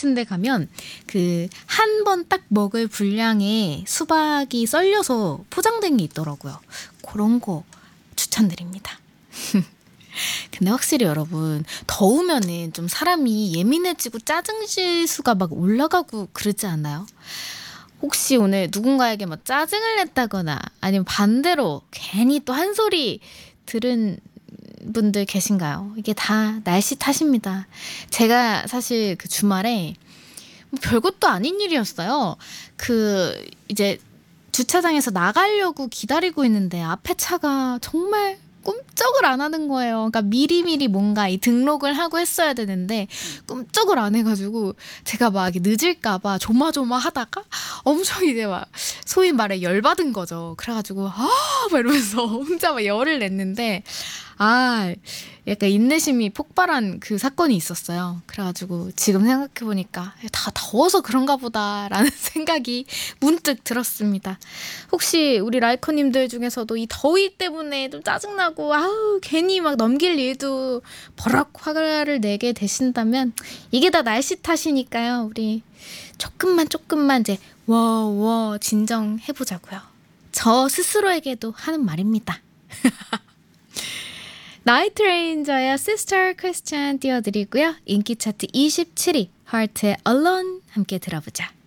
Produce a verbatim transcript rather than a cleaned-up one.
같은 데 가면 그 한 번 딱 먹을 분량의 수박이 썰려서 포장된 게 있더라고요. 그런 거 추천드립니다. 근데 확실히 여러분 더우면은 좀 사람이 예민해지고 짜증 지수가 막 올라가고 그러지 않나요? 혹시 오늘 누군가에게 뭐 짜증을 냈다거나 아니면 반대로 괜히 또 한 소리 들은 분들 계신가요? 이게 다 날씨 탓입니다. 제가 사실 그 주말에 뭐 별것도 아닌 일이었어요. 그 이제 주차장에서 나가려고 기다리고 있는데 앞에 차가 정말 꼼짝을 안 하는 거예요. 그러니까 미리미리 뭔가 이 등록을 하고 했어야 되는데 꼼짝을 안 해가지고 제가 막 늦을까봐 조마조마하다가 엄청 이제 막 소위 말해 열받은 거죠. 그래가지고 아 막 이러면서 혼자 막 열을 냈는데 아 약간 인내심이 폭발한 그 사건이 있었어요. 그래가지고 지금 생각해보니까 다 더워서 그런가 보다라는 생각이 문득 들었습니다. 혹시 우리 라이커님들 중에서도 이 더위 때문에 좀 짜증나고 아우 괜히 막 넘길 일도 버럭 화를 내게 되신다면 이게 다 날씨 탓이니까요. 우리 조금만 조금만 이제 워워 진정해보자고요. 저 스스로에게도 하는 말입니다. 나이트 레인저의 Sister Question 띄워드리고요. 인기 차트 이십칠 위 하트의 Alone 함께 들어보자.